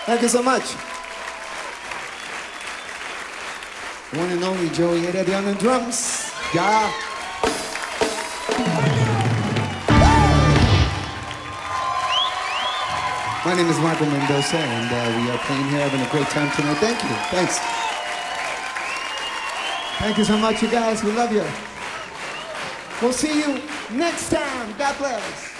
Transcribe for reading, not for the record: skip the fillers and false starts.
Thank you so much. One and only Joey Heredian on drums. Yeah. My name is Marco Mendoza, and we are playing here, having a great time tonight. Thank you. Thanks. Thank you so much, you guys. We love you. We'll see you next time. God bless.